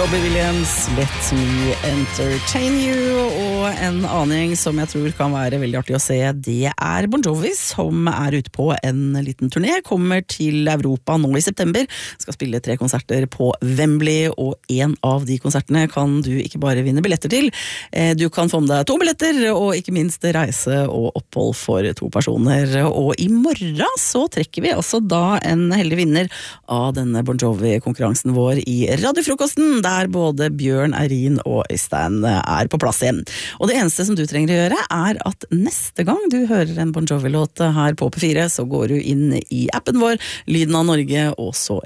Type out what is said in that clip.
Robbie Williams, Let Me Entertain You, og en aning som jeg tror kan være veldig artig å se, det Bon Jovi som ute på en liten turné, kommer til Europa nå i september, skal spille 3 konserter på Wembley, og en av de konsertene kan du ikke bare vinne billetter til, du kan få med deg 2 billetter, og ikke minst reise og opphold for 2 personer, og i morgen så trekker vi også da en heldig vinner av denne Bon Jovi-konkurransen vår i Radiofrokosten, der både Bjørn, Eirin og Øystein på plass igjen. Og det eneste som du trenger å gjøre at neste gang du hører en Bon Jovi-låt her på P4, så går du inn i appen vår, Lyden av Norge, og så